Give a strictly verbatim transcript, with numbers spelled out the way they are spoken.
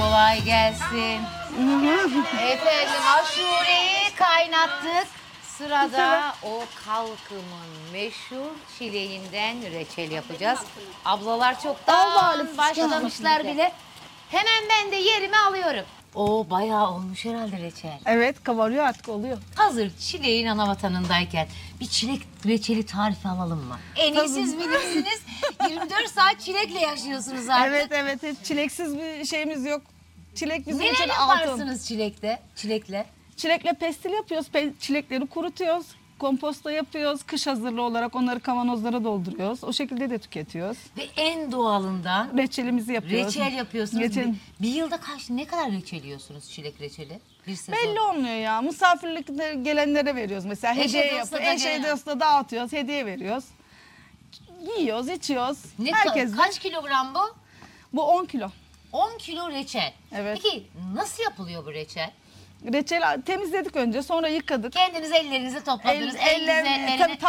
kolay gelsin. Efendim aşureyi kaynattık. Sırada o Kalkım'ın meşhur çileğinden reçel yapacağız. Ablalar çoktan başlamışlar bile. Hemen ben de yerimi alıyorum. O bayağı olmuş herhalde reçel. Evet, kabarıyor artık, oluyor. Hazır çileğin ana vatanındayken bir çilek reçeli tarifi alalım mı? En iyi siz bilirsiniz. yirmi dört saat çilekle yaşıyorsunuz artık. Evet evet, hiç çileksiz bir şeyimiz yok. Çilek bizim Neler için altın. yaparsınız çilekte, çilekle? Çilekle pestil yapıyoruz. Pe çilekleri kurutuyoruz. Komposta yapıyoruz. Kış hazırlığı olarak onları kavanozlara dolduruyoruz. O şekilde de tüketiyoruz. Ve en doğalından Reçelimizi yapıyoruz. reçel yapıyorsunuz. Reçel. Bir, bir yılda kaç, ne kadar reçel yiyorsunuz çilek reçeli? Bir sezon. Belli olmuyor ya. Misafirlikte gelenlere veriyoruz mesela. Eşe Hediye dosta yapıyoruz. da Eşe gelen. dosta dağıtıyoruz. Hediye veriyoruz. Yiyoruz, içiyoruz. Ne, Herkes. kaç kilogram bu? Bu on kilo. on kilo reçel. Evet. Peki nasıl yapılıyor bu reçel? Reçel temizledik önce, sonra yıkadık. Kendiniz ellerinizle topladınız. El- El, eller- güzellerini. tabii